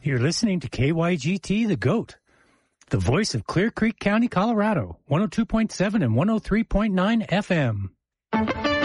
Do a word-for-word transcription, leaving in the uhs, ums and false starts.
You're listening to K Y G T, The GOAT, the voice of Clear Creek County, Colorado, one oh two point seven and one oh three point nine F M.